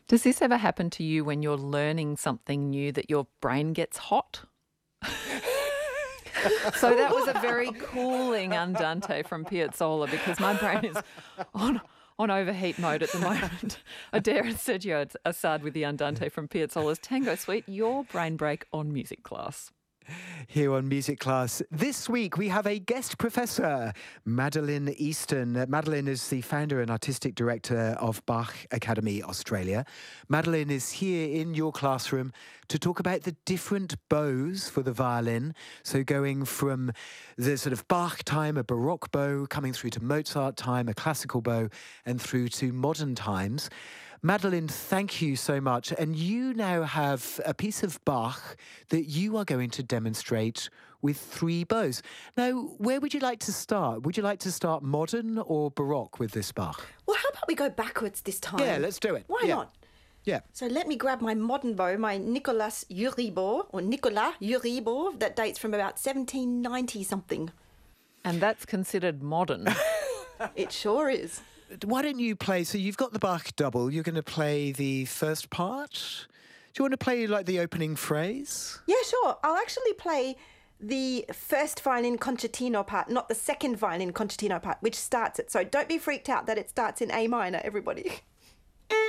Does this ever happen to you when you're learning something new that your brain gets hot? So that was a very cooling andante from Piazzolla because my brain is on overheat mode at the moment. Adair and Sergio Assad with the andante from Piazzolla's Tango Suite, your brain break on music class. Here on Music Class. This week we have a guest professor, Madeline Easton. Madeline is the founder and artistic director of Bach Academy Australia. Madeline is here in your classroom to talk about the different bows for the violin. So going from the sort of Bach time, a Baroque bow, coming through to Mozart time, a classical bow, and through to modern times. Madeline, thank you so much. And you now have a piece of Bach that you are going to demonstrate with 3 bows. Now, where would you like to start? Would you like to start modern or Baroque with this Bach? Well, how about we go backwards this time? Yeah, let's do it. Why not? Yeah. So let me grab my modern bow, my Nicolas Uribo, that dates from about 1790 something. And that's considered modern. It sure is. Why don't you play, so you've got the Bach double, you're going to play the first part? Do you want to play like the opening phrase? Yeah, sure. I'll actually play the first violin concertino part, not the second violin concertino part, which starts it. So don't be freaked out that it starts in A minor, everybody.